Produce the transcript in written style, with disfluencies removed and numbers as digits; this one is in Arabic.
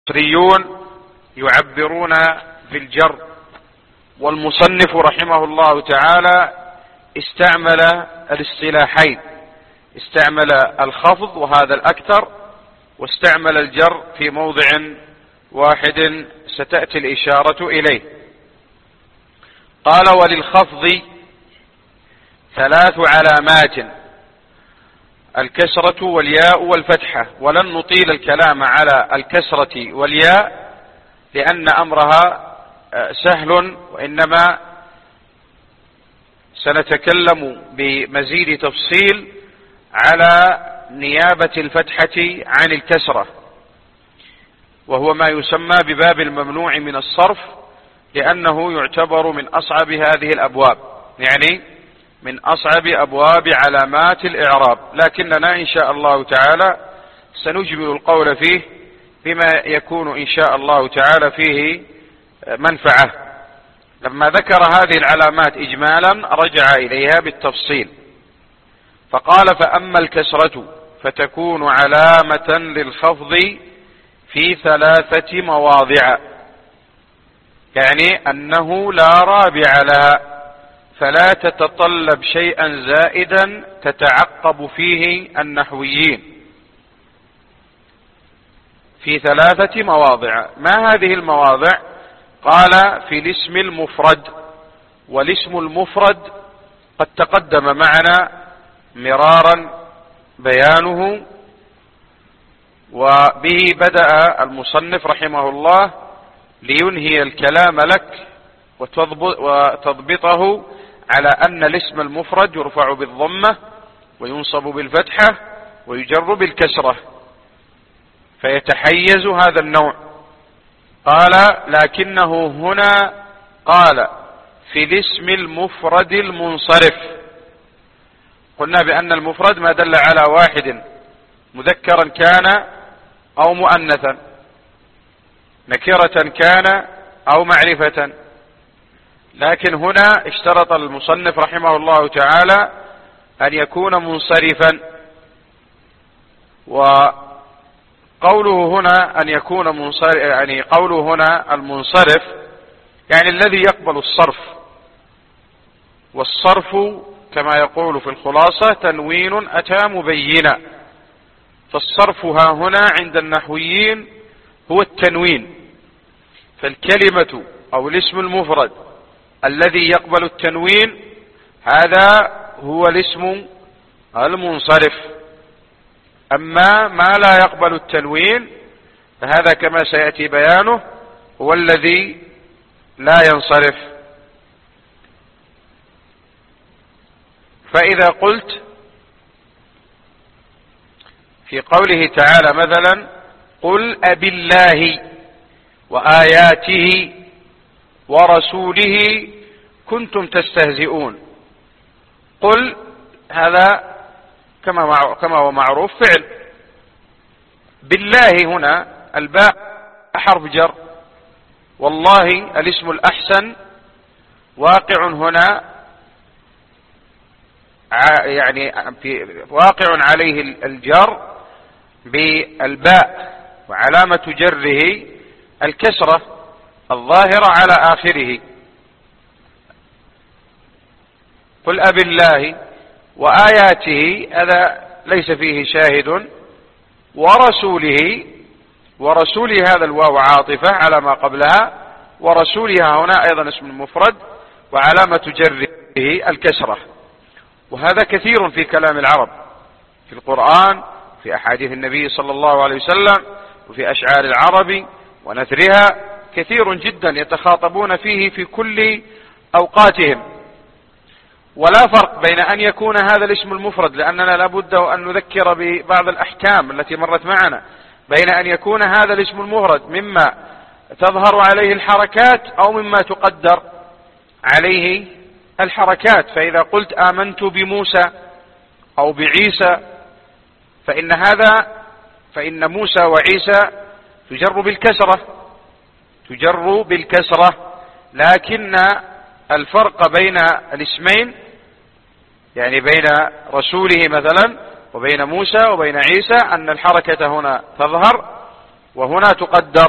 المصريون يعبرون بالجر، والمصنف رحمه الله تعالى استعمل الاصطلاحين، استعمل الخفض وهذا الأكثر، واستعمل الجر في موضع واحد ستأتي الإشارة إليه. قال: وللخفض 3 علامات: الكسرة والياء والفتحة. ولن نطيل الكلام على الكسرة والياء لأن أمرها سهل، وإنما سنتكلم بمزيد تفصيل على نيابة الفتحة عن الكسرة، وهو ما يسمى بباب الممنوع من الصرف، لأنه يعتبر من أصعب هذه الأبواب، يعني من أصعب أبواب علامات الإعراب، لكننا إن شاء الله تعالى سنجمل القول فيه بما يكون إن شاء الله تعالى فيه منفعة. لما ذكر هذه العلامات إجمالا رجع إليها بالتفصيل، فقال: فأما الكسرة فتكون علامة للخفض في 3 مواضع، يعني أنه لا رابع لها، فلا تتطلب شيئا زائدا تتعقب فيه النحويين. في 3 مواضع. ما هذه المواضع؟ قال: في الاسم المفرد، والاسم المفرد قد تقدم معنا مرارا بيانه، وبه بدأ المصنف رحمه الله لينهي الكلام لك وتضبطه على أن الاسم المفرد يرفع بالضمة وينصب بالفتحة ويجر بالكسرة، فيتحيز هذا النوع. قال: لكنه هنا قال في الاسم المفرد المنصرف. قلنا بأن المفرد ما دل على واحد مذكرا كان أو مؤنثا، نكرة كان أو معرفة، لكن هنا اشترط المصنف رحمه الله تعالى أن يكون منصرفا. وقوله هنا أن يكون منصرف، يعني قوله هنا المنصرف يعني الذي يقبل الصرف، والصرف كما يقول في الخلاصة تنوين أتى مبينا، فالصرف ها هنا عند النحويين هو التنوين. فالكلمة أو الاسم المفرد الذي يقبل التنوين هذا هو الاسم المنصرف. أما ما لا يقبل التنوين فهذا كما سيأتي بيانه هو الذي لا ينصرف. فإذا قلت في قوله تعالى مثلا: قل أبالله وآياته ورسوله كنتم تستهزئون. قل هذا كما هو معروف فعل، بالله هنا الباء حرف جر، والله الاسم الأحسن واقع هنا، يعني واقع عليه الجر بالباء، وعلامة جره الكسرة الظاهرة على آخره. قل أبالله وآياته هذا ليس فيه شاهد، ورسوله هذا الواو عاطفة على ما قبلها، ورسولها هنا أيضا اسم مفرد وعلامة جره الكسرة. وهذا كثير في كلام العرب، في القرآن، في أحاديث النبي صلى الله عليه وسلم، وفي أشعار العرب ونثرها، كثير جدا يتخاطبون فيه في كل أوقاتهم. ولا فرق بين أن يكون هذا الاسم المفرد، لأننا لابد أن نذكر ببعض الأحكام التي مرت معنا، بين أن يكون هذا الاسم المفرد مما تظهر عليه الحركات أو مما تقدر عليه الحركات. فإذا قلت آمنت بموسى أو بعيسى فإن موسى وعيسى تجر بالكسرة، لكن الفرق بين الاسمين، يعني بين رسوله مثلا وبين موسى وبين عيسى، أن الحركة هنا تظهر وهنا تقدر.